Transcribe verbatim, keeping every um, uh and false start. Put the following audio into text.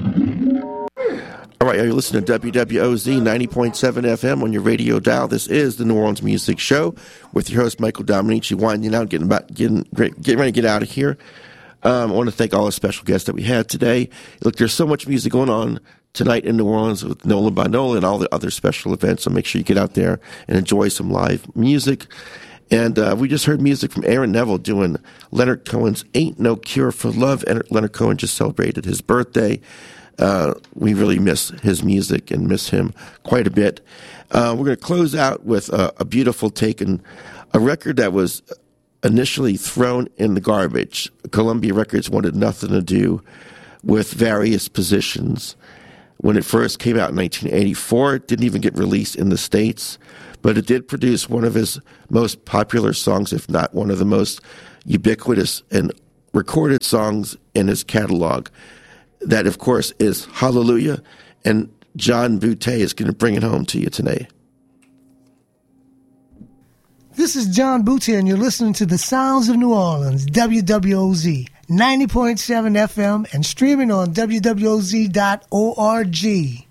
All right, you're listening to W W O Z ninety point seven F M on your radio dial. This is the New Orleans Music Show with your host, Michael Dominici, winding out, getting, about, getting, getting ready to get out of here. Um, I want to thank all the special guests that we had today. Look, there's so much music going on tonight in New Orleans with Nolan by Nolan and all the other special events, so make sure you get out there and enjoy some live music. And uh, we just heard music from Aaron Neville doing Leonard Cohen's Ain't No Cure for Love. And Leonard Cohen just celebrated his birthday. Uh, we really miss his music and miss him quite a bit. Uh, we're going to close out with a, a beautiful take and a record that was initially thrown in the garbage. Columbia Records wanted nothing to do with Various Positions. When it first came out in nineteen eighty-four, it didn't even get released in the States, but it did produce one of his most popular songs, if not one of the most ubiquitous and recorded songs in his catalog. That, of course, is Hallelujah, and John Boutté is going to bring it home to you today. This is John Boutté, and you're listening to The Sounds of New Orleans, W W O Z, ninety point seven F M, and streaming on W W O Z dot org.